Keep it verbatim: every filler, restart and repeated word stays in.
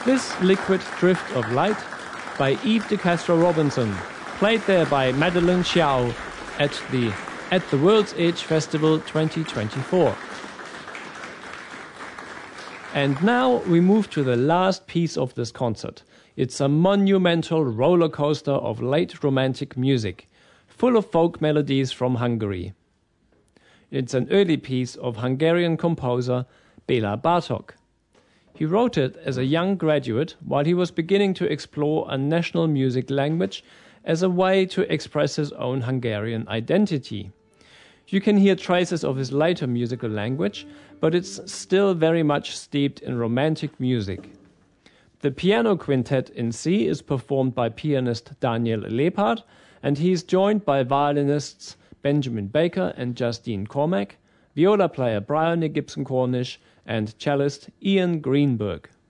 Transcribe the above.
This Liquid Drift of Light by Eve de Castro Robinson, played there by Madeleine Xiao at the at the World's Edge Festival twenty twenty-four. And now we move to the last piece of this concert. It's a monumental roller coaster of late romantic music, full of folk melodies from Hungary. It's an early piece of Hungarian composer Béla Bartók. He wrote it as a young graduate while he was beginning to explore a national music language as a way to express his own Hungarian identity. You can hear traces of his later musical language, but it's still very much steeped in romantic music. The piano quintet in C is performed by pianist Daniel Lepard, and he is joined by violinists Benjamin Baker and Justine Cormack, viola player Bryony Gibson Cornish, and cellist Ian Greenberg.